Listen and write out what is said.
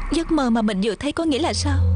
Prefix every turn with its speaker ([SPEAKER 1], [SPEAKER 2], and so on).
[SPEAKER 1] Giấc mơ mà mình vừa thấy có nghĩa là sao?